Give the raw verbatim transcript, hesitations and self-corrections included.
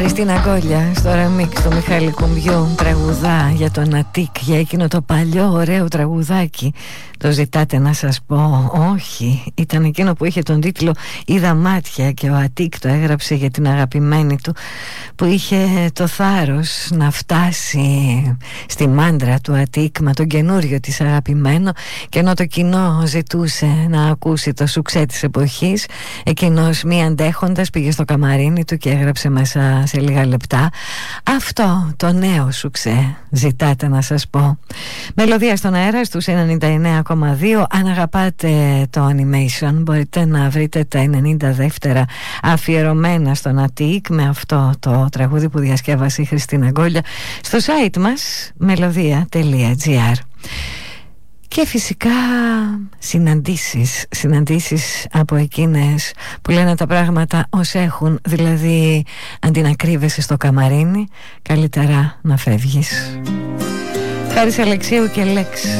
Χριστίνα Γκόλια στο ρεμίξ του Μιχάλη Κουμπιού, τραγουδά για τον Αττικ, για εκείνο το παλιό ωραίο τραγουδάκι. Το ζητάτε να σας πω? Όχι, ήταν εκείνο που είχε τον τίτλο «Είδα μάτια» και ο Αττικ το έγραψε για την αγαπημένη του, που είχε το θάρρος να φτάσει στη μάντρα του Αττικ με τον καινούριο της αγαπημένο, και ενώ το κοινό ζητούσε να ακούσει το σουξέ της εποχής, εκείνος μη αντέχοντας πήγε στο καμαρίνι του και έγραψε μέσα σε λίγα λεπτά αυτό το νέο σουξέ, ζητάτε να σας πω. Μελωδία στον αέρα στους ενενήντα εννέα κόμμα δύο. Αν αγαπάτε το animation, μπορείτε να βρείτε τα ενενήντα δεύτερα αφιερωμένα στον Αττικ με αυτό το τραγούδι που διασκεύασε η Χριστίνα Γκόλια στο site μας μελωδία τελεία τζι άρ. Και φυσικά συναντήσεις, συναντήσεις από εκείνες που λένε τα πράγματα ως έχουν, δηλαδή αντί να κρύβεσαι στο καμαρίνι, καλύτερα να φεύγεις. Χάρης Αλεξίου και Λέξ.